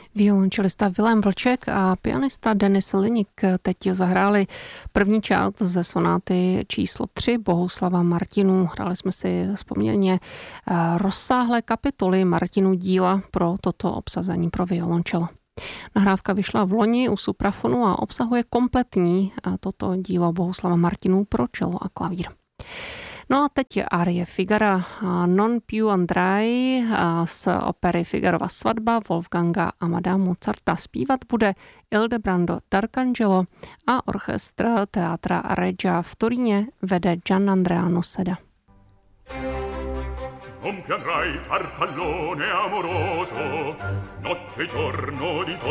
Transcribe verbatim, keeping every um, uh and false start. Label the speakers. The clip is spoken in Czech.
Speaker 1: Violončelista Vilém Vlček a pianista Denis Linik teď zahráli první část ze sonáty číslo tři Bohuslava Martinů. Hráli jsme si vzpomněně rozsáhlé kapitoly Martinů díla pro toto obsazení pro violončelo. Nahrávka vyšla v loni u Suprafonu a obsahuje kompletní toto dílo Bohuslava Martinů pro čelo a klavír. No a teď je arie Figara Non più andrai z opery Figarova svatba Wolfganga Amadea Mozarta. Zpívat bude Ildebrando D'Arcangelo a orchestr Teatra Regia v Turíně vede Gianandrea Noseda.
Speaker 2: Non più andrai farfallone amoroso, notte e giorno di